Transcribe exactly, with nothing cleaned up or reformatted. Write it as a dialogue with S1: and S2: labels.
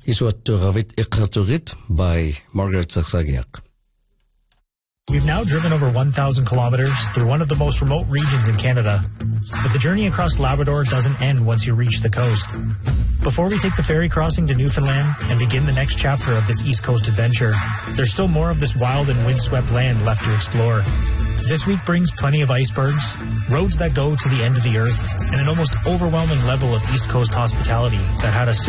S1: Isuat Ravit Iqaturit by Margaret Saksagiak.
S2: We've now driven over one thousand kilometers through one of the most remote regions in Canada. But the journey across Labrador doesn't end once you reach the coast. Before we take the ferry crossing to Newfoundland and begin the next chapter of this East Coast adventure, there's still more of this wild and windswept land left to explore. This week brings plenty of icebergs, roads that go to the end of the earth, and an almost overwhelming level of East Coast hospitality that had a